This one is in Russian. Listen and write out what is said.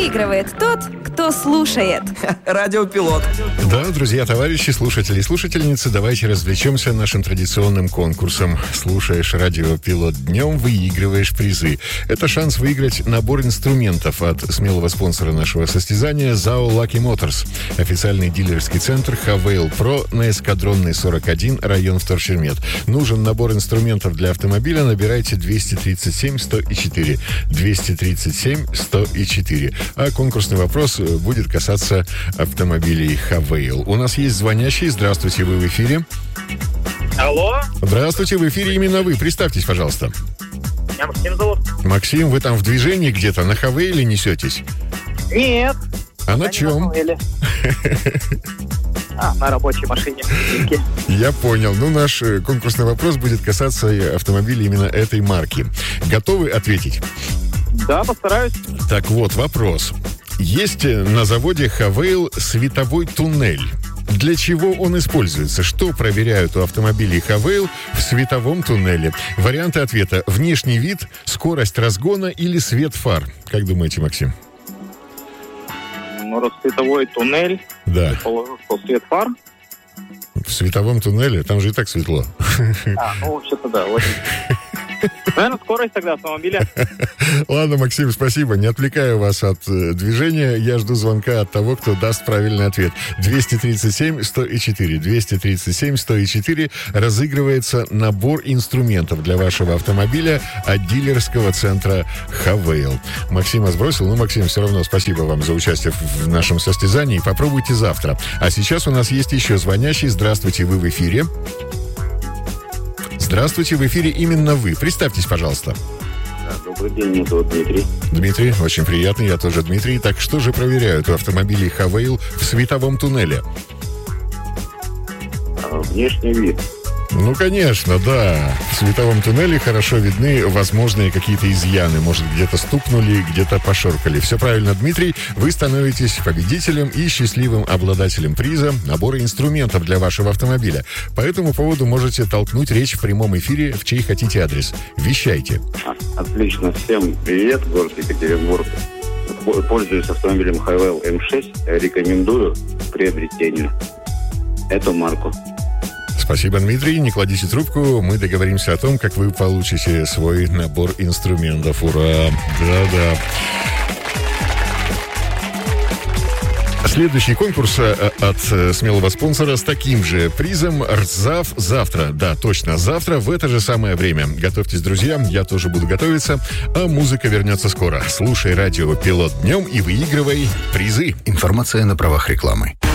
Выигрывает тот, кто слушает. Радио Пилот. Да, друзья, товарищи, слушатели и слушательницы, давайте развлечемся нашим традиционным конкурсом. Слушаешь Радио Пилот днем, выигрываешь призы. Это шанс выиграть набор инструментов от смелого спонсора нашего состязания ЗАО Lucky Motors. Официальный дилерский центр Хавейл Про на Эскадронной 41, район Вторчермет. Нужен набор инструментов для автомобиля, набирайте 237 104. 237 104. А конкурсный вопрос будет касаться автомобилей Хавейл. У нас есть звонящий. Здравствуйте, вы в эфире. Алло. Здравствуйте, в эфире именно вы. Представьтесь, пожалуйста. Меня Максим зовут. Максим, вы там в движении где-то на Хавейле несетесь? Нет. А на чем? На рабочей машине. Я понял. Ну, наш конкурсный вопрос будет касаться автомобилей именно этой марки. Готовы ответить? Да, постараюсь. Так вот, вопрос. Есть на заводе Хавейл световой туннель. Для чего он используется? Что проверяют у автомобилей Хавейл в световом туннеле? Варианты ответа: внешний вид, скорость разгона или свет фар. Как думаете, Максим? Ну, раз световой туннель, да. Положу, что свет фар. В световом туннеле? Там же и так светло. Вообще-то да, очень. Наверное, скорость тогда автомобиля. Ладно, Максим, спасибо. Не отвлекаю вас от движения. Я жду звонка от того, кто даст правильный ответ. 237 104. 237 104. Разыгрывается набор инструментов для вашего автомобиля от дилерского центра Хавейл. Максима сбросил. Ну, Максим, все равно спасибо вам за участие в нашем состязании. Попробуйте завтра. А сейчас у нас есть еще звонящий. Здравствуйте, вы в эфире. Здравствуйте, в эфире именно вы. Представьтесь, пожалуйста. Добрый день, меня зовут Дмитрий. Дмитрий, очень приятно, я тоже Дмитрий. Так что же проверяют у автомобилей Хавейл в световом туннеле? Внешний вид. Ну, конечно, да. В световом туннеле хорошо видны возможные какие-то изъяны. Может, где-то стукнули, где-то пошоркали. Все правильно, Дмитрий. Вы становитесь победителем и счастливым обладателем приза набора инструментов для вашего автомобиля. По этому поводу можете толкнуть речь в прямом эфире, в чей хотите адрес. Вещайте. Отлично. Всем привет, город Екатеринбург. Пользуюсь автомобилем Хавейл М6. Рекомендую к приобретению эту марку. Спасибо, Дмитрий. Не кладите трубку. Мы договоримся о том, как вы получите свой набор инструментов. Ура! Да-да. Следующий конкурс от смелого спонсора с таким же призом РЗАВ завтра. Да, точно, завтра в это же самое время. Готовьтесь, друзья, я тоже буду готовиться, а музыка вернется скоро. Слушай Радио Пилот днем и выигрывай призы. Информация на правах рекламы.